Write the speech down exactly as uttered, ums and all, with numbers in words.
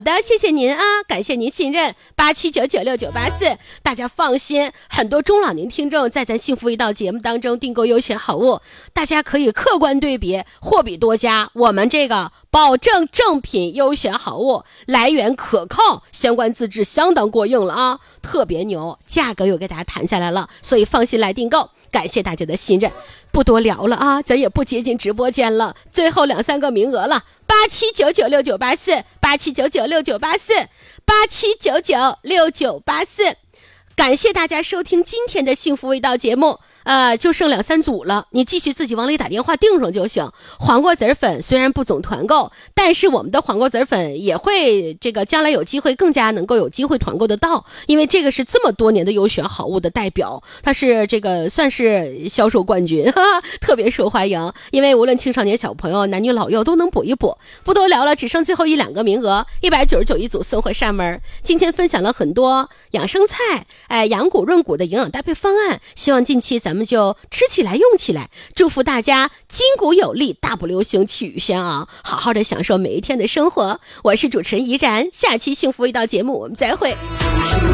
的，谢谢您啊，感谢您信任八七九九六九八四，大家放心，很多中老年听众在咱幸福一道节目当中订购优选好物，大家可以客观对比，货比多家，我们这个保证正品优选好物，来源可靠，相关资质相当过硬了啊，特别牛，价格又给大家谈下来了，所以放心来订购，感谢大家的信任，不多聊了啊，咱也不接近直播间了，最后两三个名额了，八七九九六九八四，八七九九六九八四，八七九九六九八四，感谢大家收听今天的幸福味道节目。呃，就剩两三组了，你继续自己往里打电话订上就行。黄瓜籽粉虽然不总团购，但是我们的黄瓜籽粉也会这个将来有机会更加能够有机会团购得到，因为这个是这么多年的优选好物的代表，它是这个算是销售冠军，哈哈，特别受欢迎。因为无论青少年小朋友、男女老幼都能补一补。不多聊了，只剩最后一两个名额，一百九十九一组送货上门。今天分享了很多养生菜，哎，养骨润骨的营养搭配方案，希望近期咱。咱们就吃起来用起来，祝福大家筋骨有力，大步流星，气宇轩昂，好好的享受每一天的生活。我是主持人怡然，下期幸福一道节目我们再会。